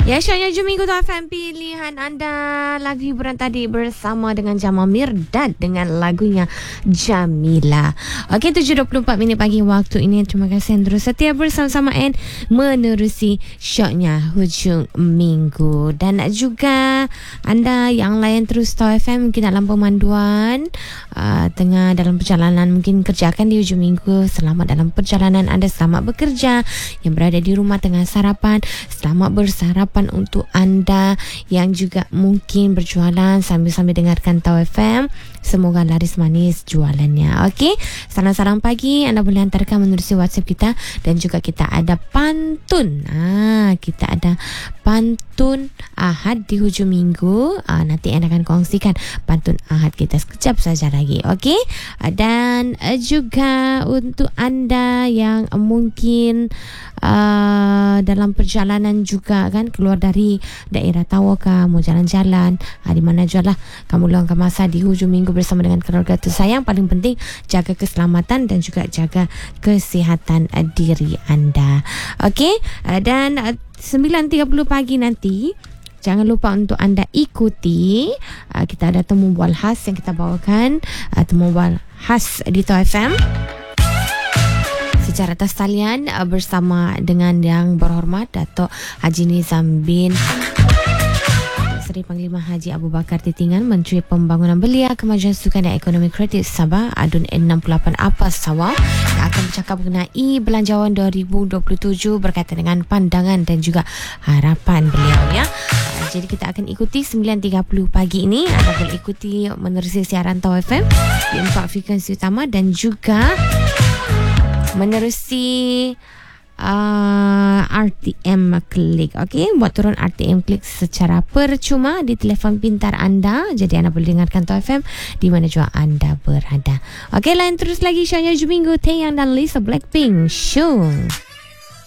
Ya, syaknya Jumingo tu FM pilihan anda. Lagu hiburan tadi bersama dengan Jamal Mirdad dengan lagunya Jamila. Okey, 7.24 minit pagi waktu ini. Terima kasih yang terus setia bersama-sama and menerusi syaknya hujung minggu. Dan juga anda yang layan terus Tau FM mungkin dalam pemanduan, tengah dalam perjalanan mungkin kerjakan di hujung minggu. Selamat dalam perjalanan anda, selamat bekerja. Yang berada di rumah tengah sarapan, selamat bersarapan untuk anda yang juga mungkin berjualan sambil-sambil dengarkan Tau FM. Semoga laris manis jualannya. Okey, salam-salam pagi anda boleh hantarkan menerusi WhatsApp kita. Dan juga kita ada pantun. Kita ada pantun Ahad di hujung minggu. Nanti anda akan kongsikan pantun Ahad kita sekejap saja lagi. Okey, dan juga untuk anda yang mungkin dalam perjalanan juga kan, keluar dari daerah Tawakal, mau jalan-jalan, di mana jualah kamu luangkan masa di hujung minggu bersama dengan keluarga tersayang. Paling penting jaga keselamatan dan juga jaga kesihatan diri anda. Okey, dan 9.30 pagi nanti jangan lupa untuk anda ikuti, kita ada temu bual khas yang kita bawakan, temu bual khas di Tau FM secara atas talian bersama dengan yang berhormat Datuk Haji Nizam bin Seri Panglima Haji Abu Bakar Titingan, Menteri Pembangunan Belia, Kemajuan Sukan dan Ekonomi Kreatif Sabah, Adun N68 Apas Sarawak, yang akan bercakap mengenai Belanjawan 2027 berkaitan dengan pandangan dan juga harapan beliau ya. Jadi kita akan ikuti 9.30 pagi ini. Anda boleh ikuti menerusi siaran Tau FM di 4 frekuensi utama dan juga menerusi RTM Klik. Okey, buat turun RTM Klik secara percuma di telefon pintar anda. Jadi anda boleh dengarkan Tau FM di mana jua anda berada. Okey, lain terus lagi syaknya Jumingo, Taeyang dan Lisa Blackpink Show.